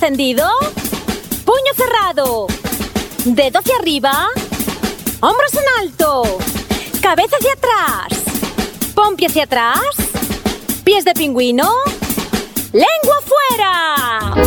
encendido. Puño cerrado. Dedo hacia arriba. Hombros en alto. Cabeza hacia atrás. Pompi hacia atrás. Pies de pingüino. ¡Lengua fuera!